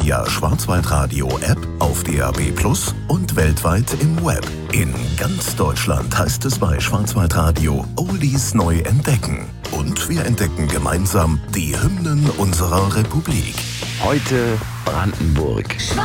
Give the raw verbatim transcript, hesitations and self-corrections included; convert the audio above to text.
via Schwarzwaldradio-App, auf D A B plus und weltweit im Web. In ganz Deutschland heißt es bei Schwarzwaldradio Oldies neu entdecken. Und wir entdecken gemeinsam die Hymnen unserer Republik. Heute Brandenburg.